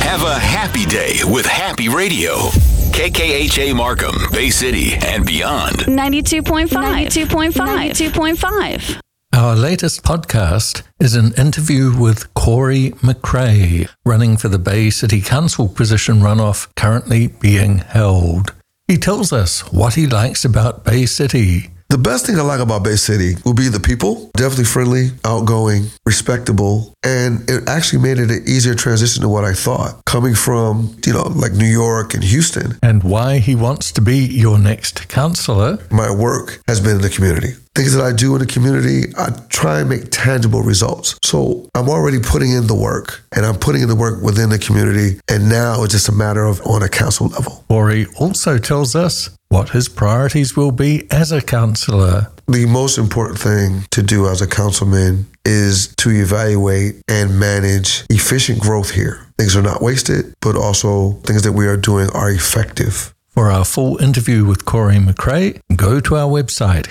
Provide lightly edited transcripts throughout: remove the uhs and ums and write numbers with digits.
Have a happy day with Happy Radio. KKHA Markham, Bay City, and beyond. 92.5. 92.5. 92.5. Our latest podcast is an interview with Corey McRae, running for the Bay City Council position runoff currently being held. He tells us what he likes about Bay City. The best thing I like about Bay City will be the people. Definitely friendly, outgoing, respectable, and it actually made it an easier transition to what I thought. Coming from, like New York and Houston. And why he wants to be your next councillor. My work has been in the community. Things that I do in the community, I try and make tangible results. So I'm already putting in the work, and I'm putting in the work within the community, and now it's just a matter of on a council level. Corey also tells us what his priorities will be as a councillor. The most important thing to do as a councilman is to evaluate and manage efficient growth here. Things are not wasted, but also things that we are doing are effective. For our full interview with Corey McRae, go to our website,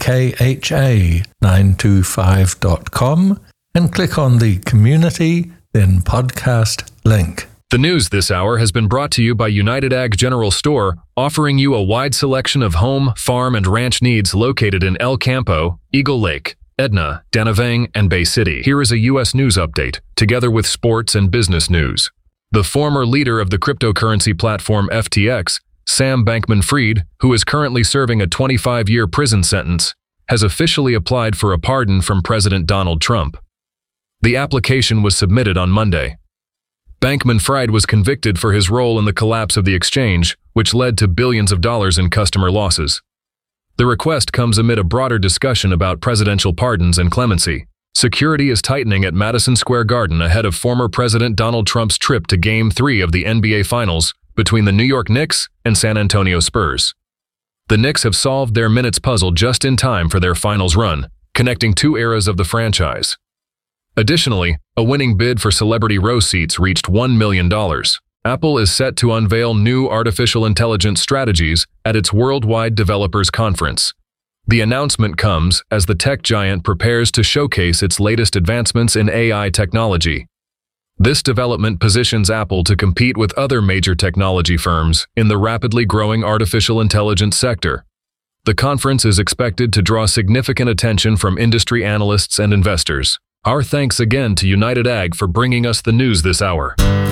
kkha925.com, and click on the Community, then Podcast link. The news this hour has been brought to you by United Ag General Store, offering you a wide selection of home, farm, and ranch needs located in El Campo, Eagle Lake, Edna, Danavang, and Bay City. Here is a U.S. news update, together with sports and business news. The former leader of the cryptocurrency platform FTX, Sam Bankman-Fried, who is currently serving a 25-year prison sentence, has officially applied for a pardon from President Donald Trump. The application was submitted on Monday. Bankman-Fried was convicted for his role in the collapse of the exchange, which led to billions of dollars in customer losses. The request comes amid a broader discussion about presidential pardons and clemency. Security is tightening at Madison Square Garden ahead of former President Donald Trump's trip to Game 3 of the NBA Finals between the New York Knicks and San Antonio Spurs. The Knicks have solved their minutes puzzle just in time for their finals run, connecting two eras of the franchise. Additionally, a winning bid for Celebrity Row seats reached $1 million. Apple is set to unveil new artificial intelligence strategies at its Worldwide Developers Conference. The announcement comes as the tech giant prepares to showcase its latest advancements in AI technology. This development positions Apple to compete with other major technology firms in the rapidly growing artificial intelligence sector. The conference is expected to draw significant attention from industry analysts and investors. Our thanks again to United Ag for bringing us the news this hour.